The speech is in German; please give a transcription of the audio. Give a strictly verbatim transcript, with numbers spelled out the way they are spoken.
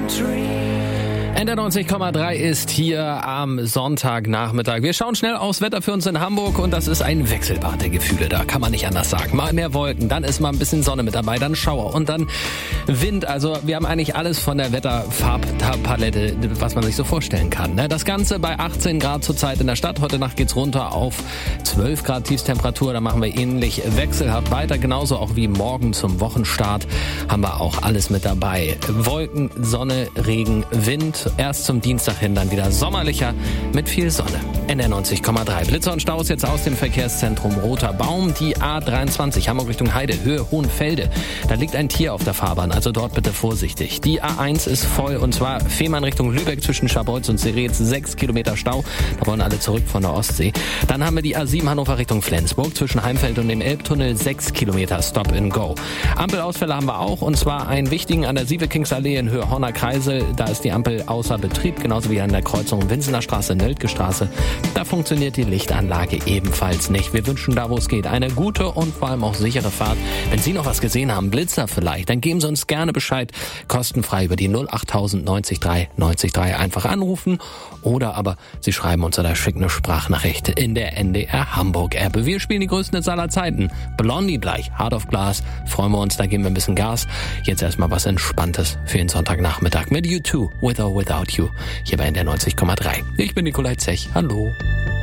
N D R neunzig Komma drei ist hier am Sonntagnachmittag. Wir schauen schnell aufs Wetter für uns in Hamburg und das ist ein Wechselbad der Gefühle. Da kann man nicht anders sagen. Mal mehr Wolken, dann ist mal ein bisschen Sonne mit dabei, dann Schauer und dann Wind. Also wir haben eigentlich alles von der Wetterfarbpalette, was man sich so vorstellen kann. Das Ganze bei achtzehn Grad zurzeit in der Stadt. Heute Nacht geht's runter auf zwölf Grad Tiefstemperatur. Da machen wir ähnlich wechselhaft weiter. Genauso auch wie morgen zum Wochenstart haben wir auch alles mit dabei. Wolken, Sonne, Regen, Wind. Erst zum Dienstag hin dann wieder sommerlicher mit viel Sonne. N D R neunzig Komma drei. Blitzer und Staus jetzt aus dem Verkehrszentrum Roter Baum. Die A dreiundzwanzig Hamburg Richtung Heide, Höhe Hohenfelde. Da liegt ein Tier auf der Fahrbahn, also dort bitte vorsichtig. Die A eins ist voll und zwar Fehmarn Richtung Lübeck zwischen Scharbeutz und Seretz. Sechs Kilometer Stau. Da wollen alle zurück von der Ostsee. Dann haben wir die A sieben Hannover Richtung Flensburg zwischen Heimfeld und dem Elbtunnel. Sechs Kilometer Stop and Go. Ampelausfälle haben wir auch und zwar einen wichtigen an der Sievekingsallee in Höhe Horner Kreisel. Da ist die Ampel außer Betrieb, genauso wie an der Kreuzung Winsener Straße, Nöldke Straße. Da funktioniert die Lichtanlage ebenfalls nicht. Wir wünschen da, wo es geht, eine gute und vor allem auch sichere Fahrt. Wenn Sie noch was gesehen haben, Blitzer vielleicht, dann geben Sie uns gerne Bescheid. Kostenfrei über die null acht null null neun drei neun drei einfach anrufen oder aber Sie schreiben uns oder schicken eine Sprachnachricht in der N D R Hamburg App. Wir spielen die größten Hits aller Zeiten. Blondie gleich, Heart of Glass. Freuen wir uns, da geben wir ein bisschen Gas. Jetzt erstmal was Entspanntes für den Sonntagnachmittag mit U zwei, With or Without You, hier bei N D R neunzig Komma drei. Ich bin Nikolai Zech. Hallo.